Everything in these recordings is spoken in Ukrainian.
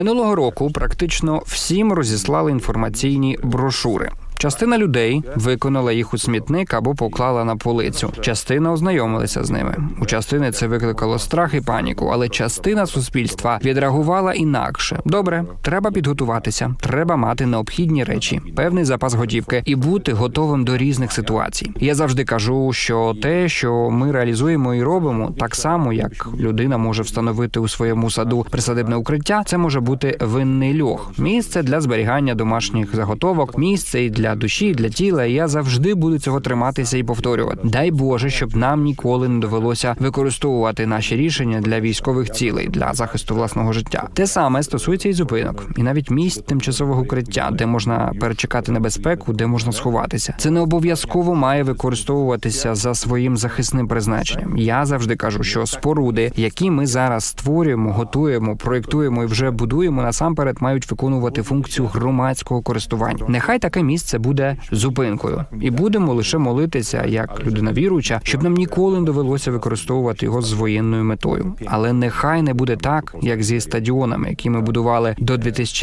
Минулого року практично всім розіслали інформаційні брошури. Частина людей виконала їх у смітник або поклала на полицю. Частина ознайомилася з ними. У частини це викликало страх і паніку, але частина суспільства відреагувала інакше. Добре, треба підготуватися, треба мати необхідні речі, певний запас готівки і бути готовим до різних ситуацій. Я завжди кажу, що те, що ми реалізуємо і робимо, так само, як людина може встановити у своєму саду присадибне укриття, це може бути винний льох. Місце для зберігання домашніх заготовок, місце і для душі, і для тіла, і я завжди буду цього триматися і повторювати. Дай Боже, щоб нам ніколи не довелося використовувати наші рішення для військових цілей, для захисту власного життя. Те саме стосується і зупинок, і навіть місць тимчасового укриття, де можна перечекати небезпеку, де можна сховатися. Це не обов'язково має використовуватися за своїм захисним призначенням. Я завжди кажу, що споруди, які ми зараз створюємо, готуємо, проєктуємо і вже будуємо, насамперед мають виконувати функцію громадського користування. Нехай таке місце буде зупинкою. І будемо лише молитися, як людина віруюча, щоб нам ніколи не довелося використовувати його з воєнною метою. Але нехай не буде так, як зі стадіонами, які ми будували до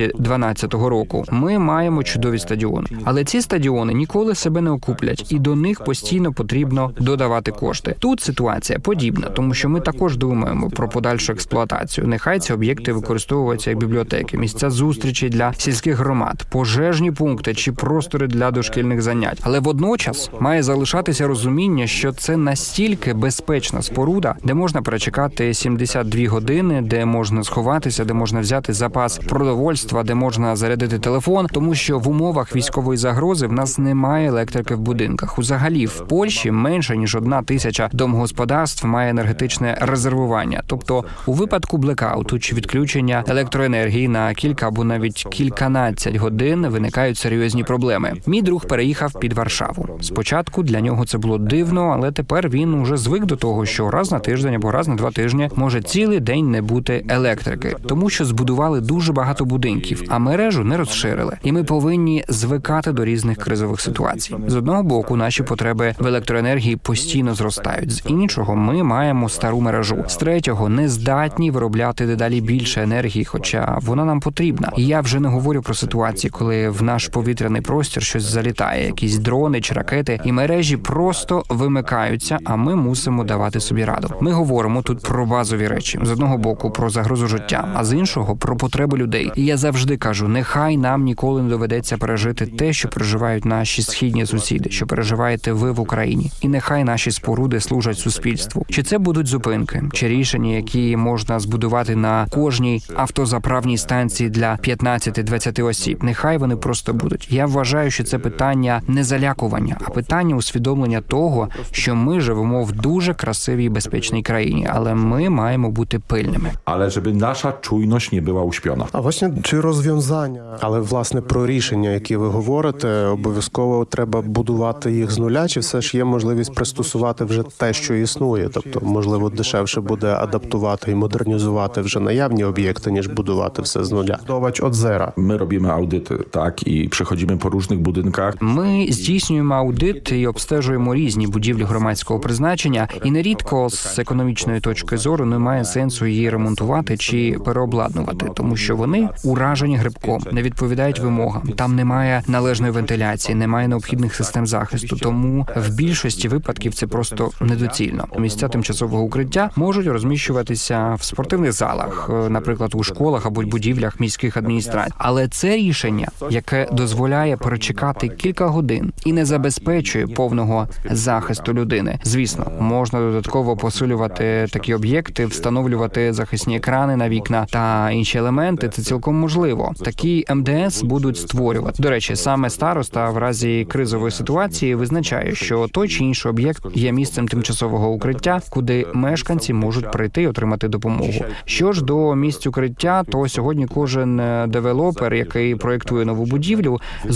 2012 року. Ми маємо чудові стадіони. Але ці стадіони ніколи себе не окуплять, і до них постійно потрібно додавати кошти. Тут ситуація подібна, тому що ми також думаємо про подальшу експлуатацію. Нехай ці об'єкти використовуються як бібліотеки, місця зустрічі для сільських громад, пожежні пункти чи простори для дошкільних занять. Але водночас має залишатися розуміння, що це настільки безпечна споруда, де можна перечекати 72 години, де можна сховатися, де можна взяти запас продовольства, де можна зарядити телефон, тому що в умовах військової загрози в нас немає електрики в будинках. Взагалі, в Польщі менше, ніж 1000 домогосподарств має енергетичне резервування. Тобто, у випадку блекауту чи відключення електроенергії на кілька або навіть кільканадцять годин виникають серйозні проблеми. Мій друг переїхав під Варшаву. Спочатку для нього це було дивно, але тепер він уже звик до того, що раз на тиждень або раз на 2 тижні може цілий день не бути електрики, тому що збудували дуже багато будинків, а мережу не розширили. І ми повинні звикати до різних кризових ситуацій. З одного боку, наші потреби в електроенергії постійно зростають. З іншого, ми маємо стару мережу. З третього, не здатні виробляти дедалі більше енергії, хоча вона нам потрібна. І я вже не говорю про ситуації, коли в наш повітряний простір щось залітає, якісь дрони чи ракети, і мережі просто вимикаються, а ми мусимо давати собі раду. Ми говоримо тут про базові речі. З одного боку, про загрозу життя, а з іншого, про потреби людей. І я завжди кажу, нехай нам ніколи не доведеться пережити те, що переживають наші східні сусіди, що переживаєте ви в Україні. І нехай наші споруди служать суспільству. Чи це будуть зупинки, чи рішення, які можна збудувати на кожній автозаправній станції для 15-20 осіб. Нехай вони просто будуть. Я вважаю, що це питання не залякування, а питання усвідомлення того, що ми живемо в дуже красивій і безпечній країні, але ми маємо бути пильними. Але щоб наша чуйність не була уśpiona. А власне, чи розв'язання, але власне про рішення, які ви говорите, обов'язково треба будувати їх з нуля, чи все ж є можливість пристосувати вже те, що існує? Тобто, можливо, дешевше буде адаптувати і модернізувати вже наявні об'єкти, ніж будувати все з нуля. Будувати від зера. Ми робимо аудити, так, і приходимо по різних будинках. Ми здійснюємо аудит і обстежуємо різні будівлі громадського призначення, і нерідко з економічної точки зору немає сенсу її ремонтувати чи переобладнувати, тому що вони уражені грибком, не відповідають вимогам. Там немає належної вентиляції, немає необхідних систем захисту, тому в більшості випадків це просто недоцільно. Місця тимчасового укриття можуть розміщуватися в спортивних залах, наприклад, у школах або будівлях міських адміністрацій. Але це рішення, яке дозволяє перечекати кілька годин і не забезпечує повного захисту людини. Звісно, можна додатково посилювати такі об'єкти, встановлювати захисні екрани на вікна та інші елементи. Це цілком можливо. Такі МДС будуть створювати. До речі, саме староста в разі кризової ситуації визначає, що той чи інший об'єкт є місцем тимчасового укриття, куди мешканці можуть прийти і отримати допомогу. Що ж до місць укриття, то сьогодні кожен девелопер, який проєктує нову будівлю, зобов'язаний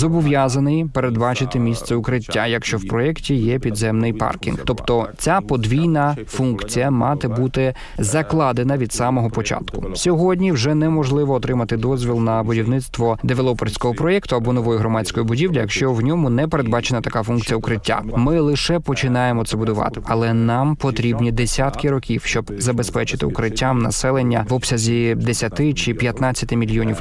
зобов'язаний передбачити місце укриття, якщо в проєкті є підземний паркінг. Тобто ця подвійна функція мати бути закладена від самого початку. Сьогодні вже неможливо отримати дозвіл на будівництво девелоперського проєкту або нової громадської будівлі, якщо в ньому не передбачена така функція укриття. Ми лише починаємо це будувати, але нам потрібні десятки років, щоб забезпечити укриттям населення в обсязі 10 чи 15 мільйонів